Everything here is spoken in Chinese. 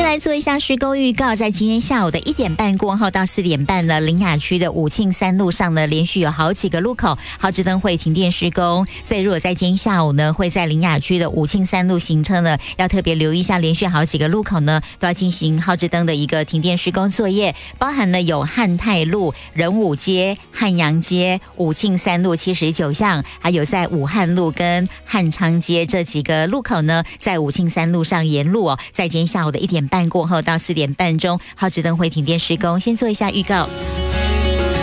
来做一下施工预告，在今天下午的1点半过后到4点半呢，苓雅区的武庆3路上呢，连续有好几个路口号志灯会停电施工，所以如果在今天下午呢，会在苓雅区的武庆3路行车呢，要特别留意一下，连续好几个路口呢，都要进行号志灯的一个停电施工作业，包含了有汉泰路、仁武街、汉阳街、武庆3路79巷，还有在武汉路跟汉昌街这几个路口呢，在武庆3路上沿路在今天下午的1点半过后到4点半钟，号志灯会停电施工。先做一下预告。